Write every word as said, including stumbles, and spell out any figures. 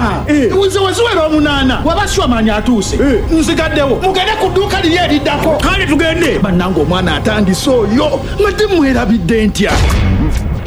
nze weziwera omunaana wabaswa manya atuuse nzigaddewo mugende ku dduuka liri eriddako kale tugende bannange omwana atandise oyo nga temwerabidde ntya